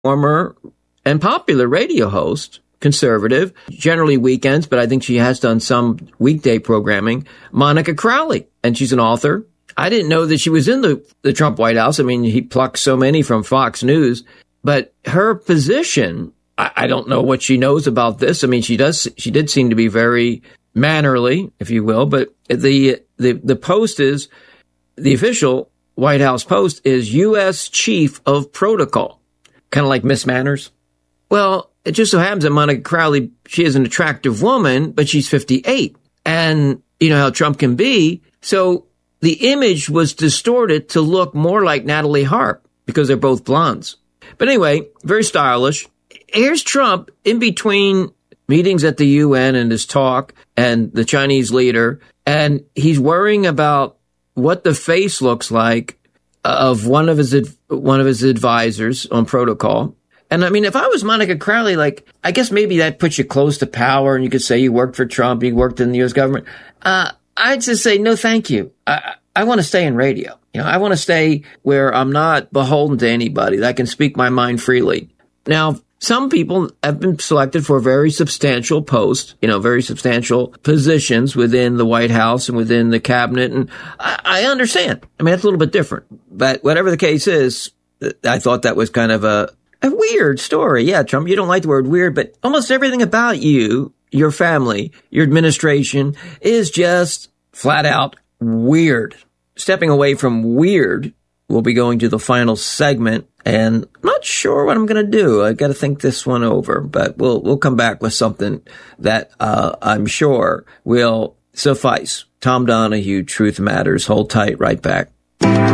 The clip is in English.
former and popular radio host, conservative, generally weekends, but I think she has done some weekday programming, Monica Crowley. And she's an author. I didn't know that she was in the Trump White House. I mean, he plucked so many from Fox News. But her position, I don't know what she knows about this. I mean, she did seem to be very mannerly, if you will. But the post is, the official White House post is U.S. Chief of Protocol. Kind of like Miss Manners. Well, it just so happens that Monica Crowley, she is an attractive woman, but she's 58. And you know how Trump can be. So the image was distorted to look more like Natalie Harp because they're both blondes. But anyway, very stylish. Here's Trump in between meetings at the UN and his talk and the Chinese leader. And he's worrying about what the face looks like of one of his advisors on protocol. And I mean, if I was Monica Crowley, like, I guess maybe that puts you close to power and you could say you worked for Trump, you worked in the U.S. government. I'd just say, no, thank you. I want to stay in radio. You know, I want to stay where I'm not beholden to anybody, that I can speak my mind freely. Now, some people have been selected for very substantial posts, you know, very substantial positions within the White House and within the cabinet. And I understand. I mean, that's a little bit different. But whatever the case is, I thought that was kind of a weird story. Yeah, Trump, you don't like the word weird, but almost everything about you, your family, your administration is just flat out weird. Stepping away from weird, we'll be going to the final segment, and I'm not sure what I'm going to do. I got to think this one over, but we'll come back with something that I'm sure will suffice. Tom Donahue, Truth Matters. Hold tight, right back.